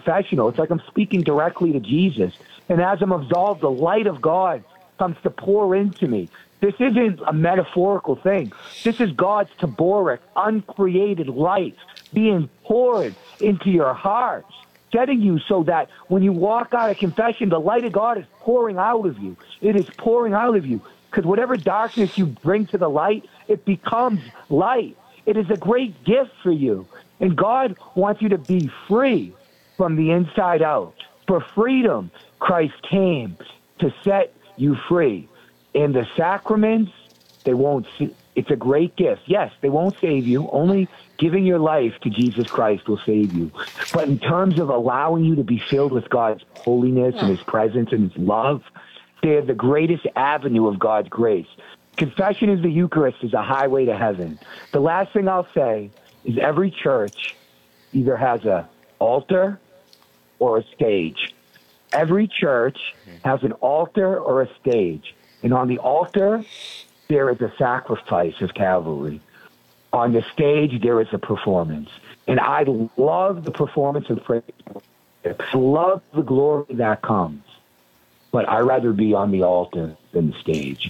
confessional. It's like I'm speaking directly to Jesus. And as I'm absolved, the light of God comes to pour into me. This isn't a metaphorical thing. This is God's taboric, uncreated light being poured into your heart, setting you so that when you walk out of confession, the light of God is pouring out of you. It is pouring out of you. Because whatever darkness you bring to the light, it becomes light. It is a great gift for you. And God wants you to be free from the inside out. For freedom, Christ came to set you free. And the sacraments, they won't see. It's a great gift. Yes, they won't save you. Only giving your life to Jesus Christ will save you. But in terms of allowing you to be filled with God's holiness and his presence and his love, they're the greatest avenue of God's grace. Confession is the Eucharist is a highway to heaven. The last thing I'll say is every church either has an altar or a stage. Every church has an altar or a stage. And on the altar, there is a sacrifice of Calvary. On the stage, there is a performance. And I love the performance of praise. I love the glory that comes. But I'd rather be on the altar than the stage.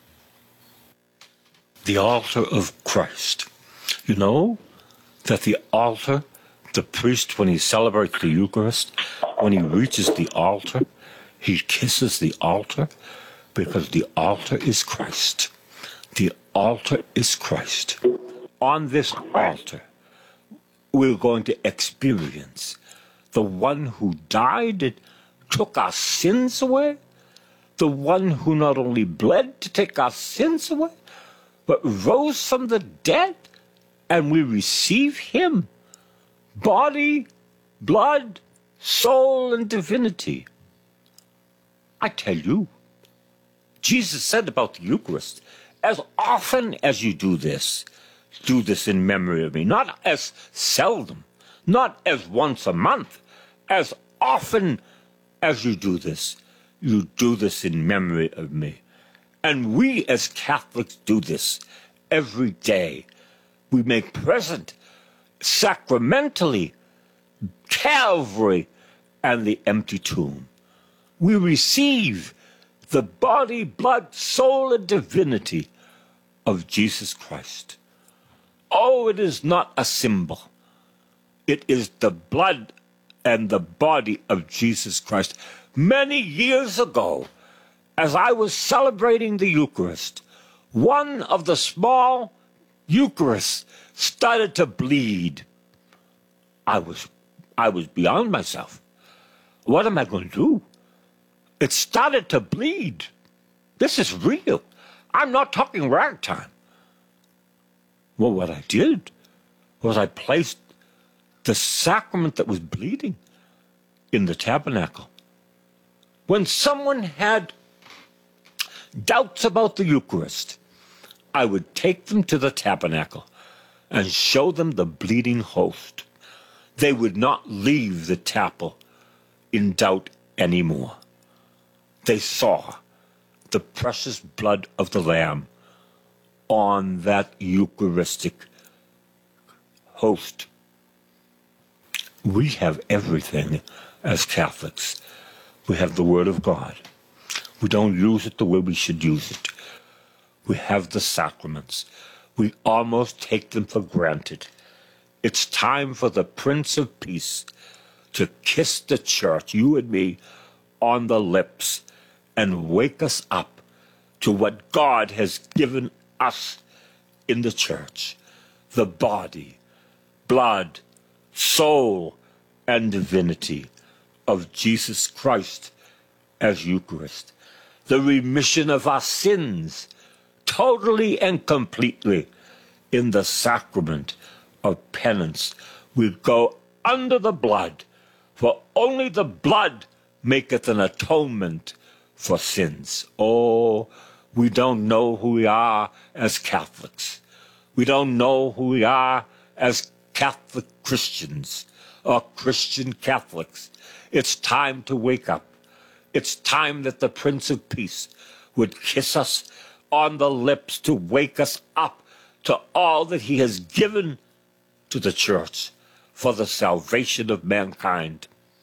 The altar of Christ. You know that the altar, the priest, when he celebrates the Eucharist, when he reaches the altar, he kisses the altar because the altar is Christ. The altar is Christ. On this altar, we're going to experience the one who died and took our sins away, the one who not only bled to take our sins away, but rose from the dead, and we receive him, body, blood, soul, and divinity. I tell you, Jesus said about the Eucharist, as often as you do this in memory of me. Not as seldom, not as once a month, as often as you do this in memory of me. And we as Catholics do this every day. We make present sacramentally Calvary and the empty tomb. We receive the body, blood, soul, and divinity of Jesus Christ. Oh, it is not a symbol. It is the blood and the body of Jesus Christ. Many years ago, as I was celebrating the Eucharist, one of the small Eucharists started to bleed. I was beyond myself. What am I going to do? It started to bleed. This is real. I'm not talking ragtime. Well, what I did was I placed the sacrament that was bleeding in the tabernacle. When someone had doubts about the Eucharist, I would take them to the tabernacle and show them the bleeding host. They would not leave the chapel in doubt anymore. They saw the precious blood of the Lamb on that Eucharistic host. We have everything as Catholics. We have the Word of God. We don't use it the way we should use it. We have the sacraments. We almost take them for granted. It's time for the Prince of Peace to kiss the church, you and me, on the lips and wake us up to what God has given us in the church. The body, blood, soul, and divinity of Jesus Christ as Eucharist. The remission of our sins totally and completely in the sacrament of penance. We go under the blood, for only the blood maketh an atonement for sins. Oh, we don't know who we are as Catholics. We don't know who we are as Catholic Christians or Christian Catholics. It's time to wake up. It's time that the Prince of Peace would kiss us on the lips to wake us up to all that he has given to the church for the salvation of mankind.